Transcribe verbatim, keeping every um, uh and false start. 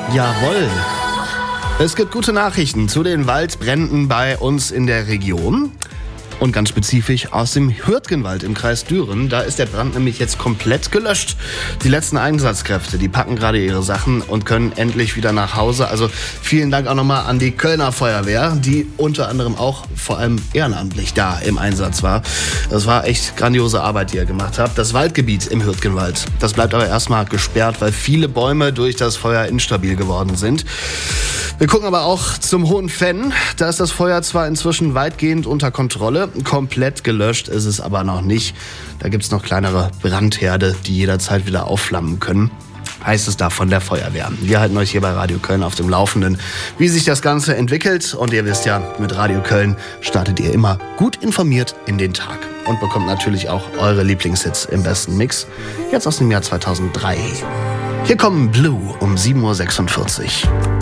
Jawohl. Es gibt gute Nachrichten zu den Waldbränden bei uns in der Region. Und ganz spezifisch aus dem Hürtgenwald im Kreis Düren. Da ist der Brand nämlich jetzt komplett gelöscht. Die letzten Einsatzkräfte, die packen gerade ihre Sachen und können endlich wieder nach Hause. Also vielen Dank auch nochmal an die Kölner Feuerwehr, die unter anderem auch vor allem ehrenamtlich da im Einsatz war. Das war echt grandiose Arbeit, die ihr gemacht habt. Das Waldgebiet im Hürtgenwald, das bleibt aber erstmal gesperrt, weil viele Bäume durch das Feuer instabil geworden sind. Wir gucken aber auch zum Hohen Venn. Da ist das Feuer zwar inzwischen weitgehend unter Kontrolle, komplett gelöscht ist es aber noch nicht. Da gibt es noch kleinere Brandherde, die jederzeit wieder aufflammen können. Heißt es da von der Feuerwehr. Wir halten euch hier bei Radio Köln auf dem Laufenden, wie sich das Ganze entwickelt. Und ihr wisst ja, mit Radio Köln startet ihr immer gut informiert in den Tag. Und bekommt natürlich auch eure Lieblingshits im besten Mix. Jetzt aus dem Jahr zweitausenddrei. Hier kommen Blue um sieben Uhr sechsundvierzig.